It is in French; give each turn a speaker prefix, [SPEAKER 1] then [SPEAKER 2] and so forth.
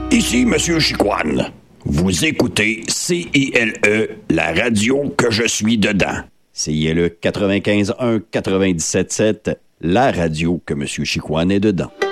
[SPEAKER 1] Ici Monsieur Chicoine. Vous écoutez CILE, la radio que je suis dedans.
[SPEAKER 2] CILE 95.1, 97.7, la radio que Monsieur Chicoine est dedans.